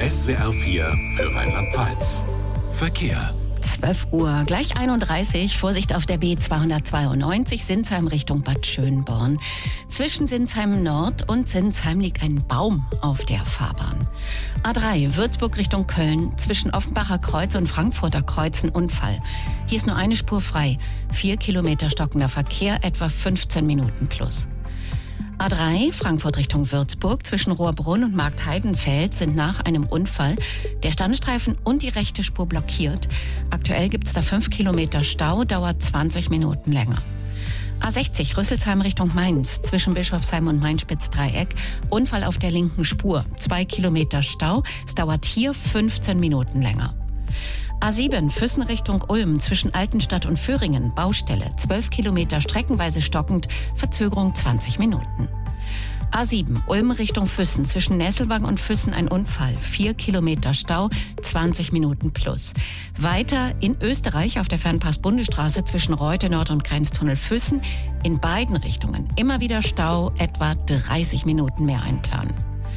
SWR 4 für Rheinland-Pfalz. Verkehr. 12 Uhr, gleich 31. Vorsicht auf der B292 Sinsheim Richtung Bad Schönborn. Zwischen Sinsheim Nord und Sinsheim liegt ein Baum auf der Fahrbahn. A3 Würzburg Richtung Köln. Zwischen Offenbacher Kreuz und Frankfurter Kreuz ein Unfall. Hier ist nur eine Spur frei. 4 Kilometer stockender Verkehr, etwa 15 Minuten plus. A3 Frankfurt Richtung Würzburg zwischen Rohrbrunn und Marktheidenfeld sind nach einem Unfall der Standstreifen und die rechte Spur blockiert. Aktuell gibt es da 5 Kilometer Stau, dauert 20 Minuten länger. A60 Rüsselsheim Richtung Mainz zwischen Bischofsheim und Mainspitz-Dreieck. Unfall auf der linken Spur. 2 Kilometer Stau, es dauert hier 15 Minuten länger. A7 Füssen Richtung Ulm zwischen Altenstadt und Föhringen, Baustelle, 12 Kilometer streckenweise stockend, Verzögerung 20 Minuten. A7 Ulm Richtung Füssen zwischen Nesselwang und Füssen ein Unfall, 4 Kilometer Stau, 20 Minuten plus. Weiter in Österreich auf der Fernpass-Bundesstraße zwischen Reute Nord und Grenztunnel Füssen, in beiden Richtungen immer wieder Stau, etwa 30 Minuten mehr einplanen.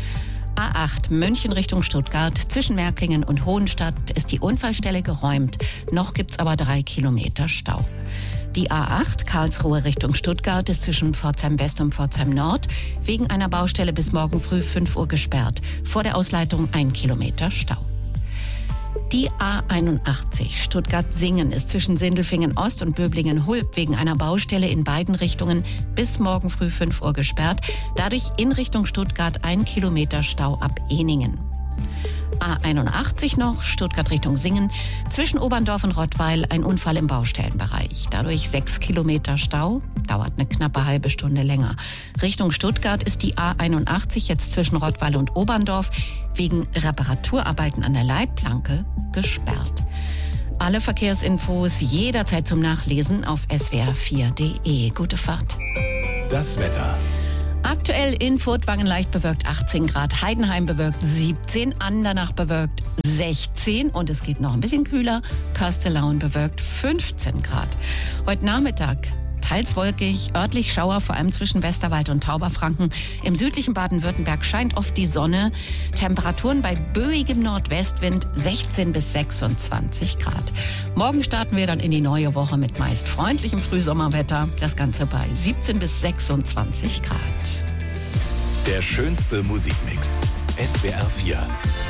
A8 München Richtung Stuttgart. Zwischen Märklingen und Hohenstadt ist die Unfallstelle geräumt. Noch gibt's aber 3 Kilometer Stau. Die A8 Karlsruhe Richtung Stuttgart ist zwischen Pforzheim West und Pforzheim Nord wegen einer Baustelle bis morgen früh 5 Uhr gesperrt. Vor der Ausleitung 1 Kilometer Stau. Die A81 Stuttgart-Singen ist zwischen Sindelfingen Ost und Böblingen-Hulb wegen einer Baustelle in beiden Richtungen bis morgen früh 5 Uhr gesperrt. Dadurch in Richtung Stuttgart 1 Kilometer Stau ab Ehningen. A81 noch, Stuttgart Richtung Singen, zwischen Oberndorf und Rottweil ein Unfall im Baustellenbereich. Dadurch 6 Kilometer Stau, dauert eine knappe halbe Stunde länger. Richtung Stuttgart ist die A81 jetzt zwischen Rottweil und Oberndorf wegen Reparaturarbeiten an der Leitplanke gesperrt. Alle Verkehrsinfos jederzeit zum Nachlesen auf swr4.de. Gute Fahrt. Das Wetter. Aktuell in Furtwangen leicht bewölkt 18 Grad, Heidenheim bewölkt 17, Andernach bewölkt 16 und es geht noch ein bisschen kühler, Kastellaun bewölkt 15 Grad. Heute Nachmittag teils wolkig, örtlich Schauer, vor allem zwischen Westerwald und Tauberfranken. Im südlichen Baden-Württemberg scheint oft die Sonne. Temperaturen bei böigem Nordwestwind 16 bis 26 Grad. Morgen starten wir dann in die neue Woche mit meist freundlichem Frühsommerwetter. Das Ganze bei 17 bis 26 Grad. Der schönste Musikmix. SWR 4.